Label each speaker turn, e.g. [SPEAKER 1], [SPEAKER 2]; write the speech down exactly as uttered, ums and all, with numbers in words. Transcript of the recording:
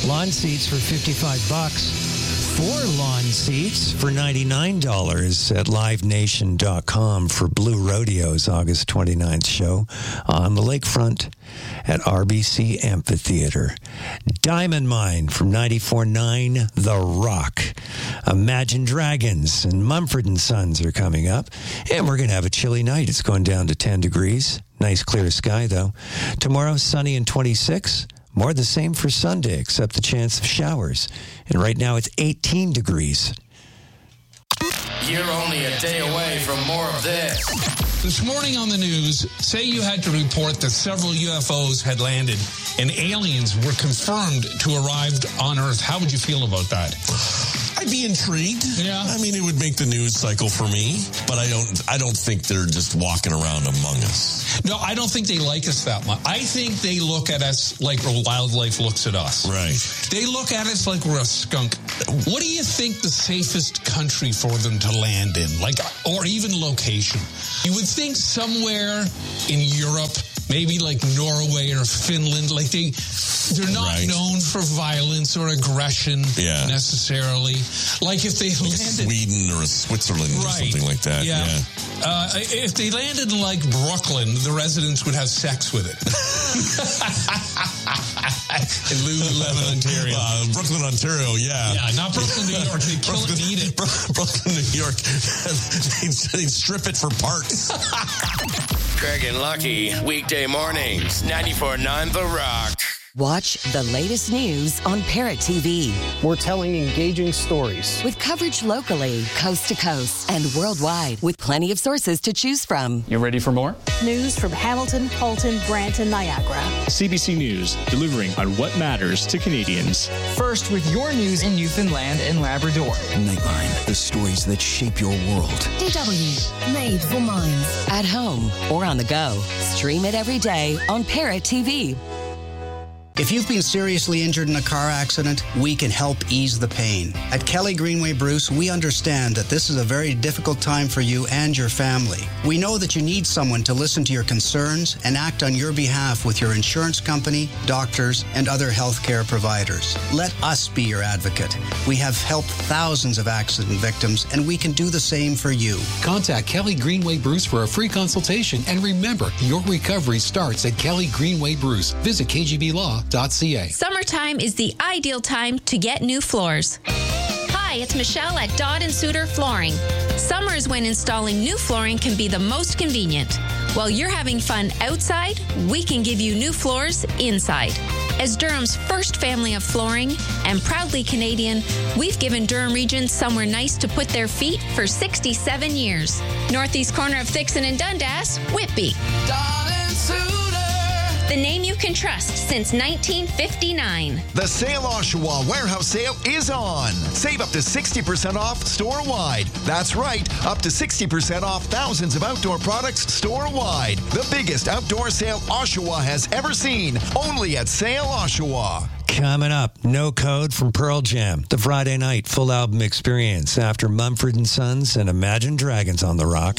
[SPEAKER 1] Lawn seats for fifty-five bucks. Four lawn seats for ninety-nine dollars at live nation dot com for Blue Rodeo's August twenty-ninth show on the lakefront at R B C Amphitheater. Diamond Mine from ninety-four point nine The Rock. Imagine Dragons and Mumford and Sons are coming up. And we're going to have a chilly night. It's going down to ten degrees. Nice clear sky, though. Tomorrow, sunny and twenty-six. More the same for Sunday, except the chance of showers. And right now, it's eighteen degrees.
[SPEAKER 2] You're only a day away from more of this.
[SPEAKER 3] This morning on the news, say you had to report that several U F Os had landed and aliens were confirmed to arrive on Earth. How would you feel about that?
[SPEAKER 4] I'd be intrigued.
[SPEAKER 3] Yeah.
[SPEAKER 4] I mean, it would make the news cycle for me, but I don't I don't think they're just walking around among us.
[SPEAKER 3] No, I don't think they like us that much. I think they look at us like wildlife looks at us.
[SPEAKER 4] Right.
[SPEAKER 3] They look at us like we're a skunk. What do you think the safest country for them to land in? Like, or even location? You would think somewhere in Europe, maybe like Norway or Finland, like they, they're not
[SPEAKER 4] right.
[SPEAKER 3] known for violence or aggression
[SPEAKER 4] yeah.
[SPEAKER 3] necessarily. Like if they
[SPEAKER 4] like
[SPEAKER 3] landed...
[SPEAKER 4] Sweden or Switzerland right. or something like that.
[SPEAKER 3] Yeah.
[SPEAKER 4] yeah.
[SPEAKER 3] Uh, if they landed in like Brooklyn, the residents would have sex with it. In Lululemon, Ontario.
[SPEAKER 4] Uh, Brooklyn, Ontario, yeah.
[SPEAKER 3] Yeah, not Brooklyn, New York. They kill it and eat it.
[SPEAKER 4] Brooklyn, New York. they'd, they'd strip it for parts.
[SPEAKER 2] Craig and Lucky, weekday mornings, ninety-four point nine The Rock.
[SPEAKER 5] Watch the latest news on Parrot T V.
[SPEAKER 6] We're telling engaging stories.
[SPEAKER 5] With coverage locally, coast to coast, and worldwide, with plenty of sources to choose from.
[SPEAKER 7] You ready for more?
[SPEAKER 8] News from Hamilton, Halton, Brantton, Niagara.
[SPEAKER 7] C B C News, delivering on what matters to Canadians.
[SPEAKER 9] First with your news in Newfoundland and Labrador.
[SPEAKER 10] Nightline, the stories that shape your world.
[SPEAKER 5] D W, made for minds. At home or on the go. Stream it every day on Parrot T V.
[SPEAKER 11] If you've been seriously injured in a car accident, we can help ease the pain. At Kelly Greenway Bruce, we understand that this is a very difficult time for you and your family. We know that you need someone to listen to your concerns and act on your behalf with your insurance company, doctors, and other healthcare providers. Let us be your advocate. We have helped thousands of accident victims, and we can do the same for you.
[SPEAKER 12] Contact Kelly Greenway Bruce for a free consultation, and remember, your recovery starts at Kelly Greenway Bruce. Visit K G B law dot C A.
[SPEAKER 13] Summertime is the ideal time to get new floors. Hi, it's Michelle at Dodd and Suter Flooring. Summer is when installing new flooring can be the most convenient. While you're having fun outside, we can give you new floors inside. As Durham's first family of flooring and proudly Canadian, we've given Durham Region somewhere nice to put their feet for sixty-seven years. Northeast corner of Thixon and Dundas, Whitby.
[SPEAKER 2] Dodd and Suter.
[SPEAKER 13] The name you can trust since nineteen fifty-nine.
[SPEAKER 14] The Sale Oshawa Warehouse Sale is on. Save up to sixty percent off store-wide. That's right, up to sixty percent off thousands of outdoor products store-wide. The biggest outdoor sale Oshawa has ever seen, only at Sale Oshawa.
[SPEAKER 1] Coming up, No Code from Pearl Jam, the Friday night full album experience after Mumford and Sons and Imagine Dragons on the Rock.